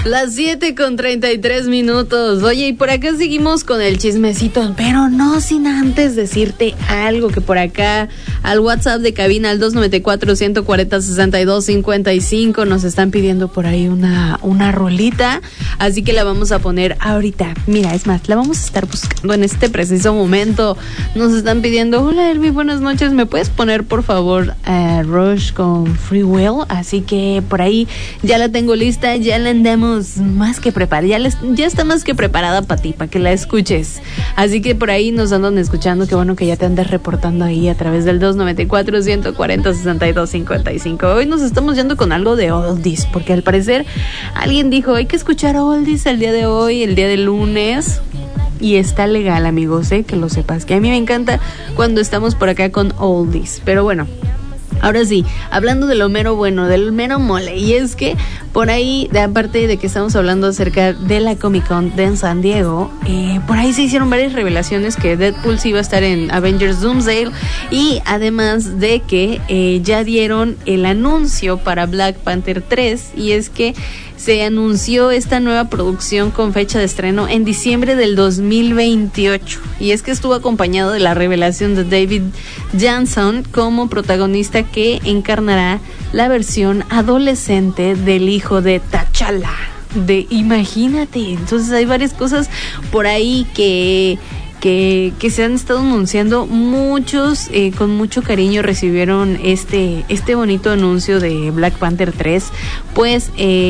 Las 7:33. Oye, y por acá seguimos con el chismecito, pero no sin antes decirte algo que por acá al WhatsApp de cabina al 294-140-6255 nos están pidiendo por ahí una rolita, así que la vamos a poner ahorita. Mira, es más, la vamos a estar buscando en este preciso momento. Nos están pidiendo, hola Elvi, buenas noches, ¿me puedes poner por favor Rush con Free Will? Así que por ahí ya la tengo lista, ya la andamos más que preparada, ya está más que preparada para ti, para que la escuches. Así que por ahí nos andan escuchando, qué bueno que ya te andes reportando ahí a través del 294-140-6255. Hoy nos estamos yendo con algo de oldies, porque al parecer alguien dijo, hay que escuchar oldies el día de hoy, el día de lunes. Y está legal, amigos, que lo sepas, que a mí me encanta cuando estamos por acá con oldies. Pero bueno, ahora sí, hablando de lo mero bueno, del mero mole, y es que por ahí, aparte de que estamos hablando acerca de la Comic Con de San Diego, por ahí se hicieron varias revelaciones que Deadpool sí iba a estar en Avengers Doomsday, y además de que ya dieron el anuncio para Black Panther 3, y es que se anunció esta nueva producción con fecha de estreno en diciembre del 2028. Y es que estuvo acompañado de la revelación de David Johnson como protagonista, que encarnará la versión adolescente del hijo de T'Challa. Imagínate, entonces hay varias cosas por ahí que se han estado anunciando. Muchos con mucho cariño recibieron este bonito anuncio de Black Panther 3, pues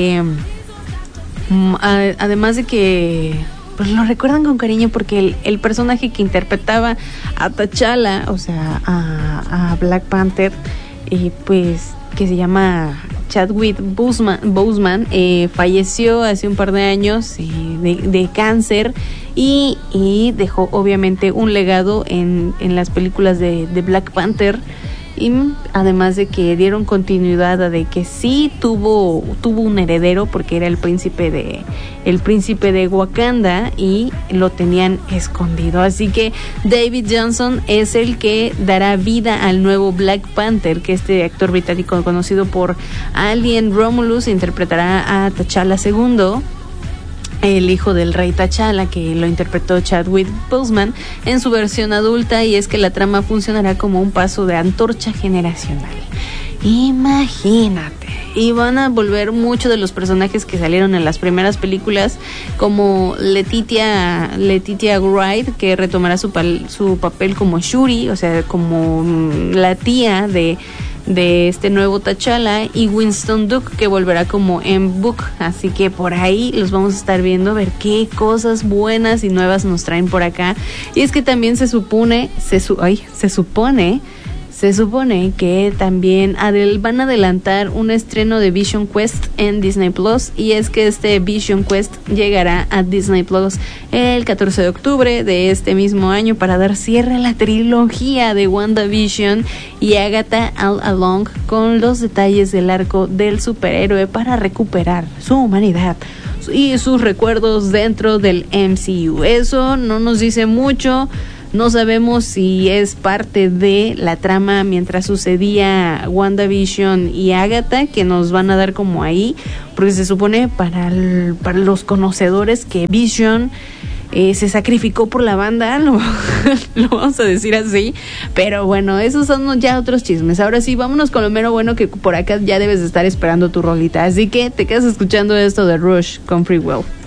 además de que pues lo recuerdan con cariño porque el personaje que interpretaba a T'Challa, o sea a Black Panther, pues que se llama Chadwick Boseman, falleció hace un par de años de cáncer, y dejó obviamente un legado en las películas de Black Panther, y además de que dieron continuidad a de que sí tuvo un heredero, porque era el príncipe de Wakanda y lo tenían escondido. Así que David Johnson es el que dará vida al nuevo Black Panther, que este actor británico conocido por Alien Romulus interpretará a T'Challa II, el hijo del rey T'Challa, que lo interpretó Chadwick Boseman en su versión adulta. Y es que la trama funcionará como un paso de antorcha generacional. Imagínate. Y van a volver muchos de los personajes que salieron en las primeras películas, como Letitia Wright, que retomará su papel como Shuri, o sea, como la tía de este nuevo T'Challa, y Winston Duke, que volverá como M'Book. Así que por ahí los vamos a estar viendo, a ver qué cosas buenas y nuevas nos traen por acá. Y es que también se supone que también van a adelantar un estreno de Vision Quest en Disney Plus, y es que este Vision Quest llegará a Disney Plus el 14 de octubre de este mismo año para dar cierre a la trilogía de WandaVision y Agatha All Along, con los detalles del arco del superhéroe para recuperar su humanidad y sus recuerdos dentro del MCU. Eso no nos dice mucho. No sabemos si es parte de la trama mientras sucedía WandaVision y Agatha, que nos van a dar como ahí, porque se supone para los conocedores que Vision se sacrificó por la banda, lo vamos a decir así. Pero bueno, esos son ya otros chismes. Ahora sí, vámonos con lo mero bueno, que por acá ya debes de estar esperando tu rolita. Así que te quedas escuchando esto de Rush con Free Will.